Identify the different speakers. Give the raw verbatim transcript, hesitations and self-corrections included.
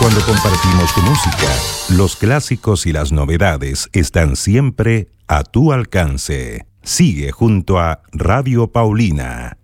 Speaker 1: cuando compartimos tu música. Los clásicos y las novedades están siempre a tu alcance. Sigue junto a Radio Paulina.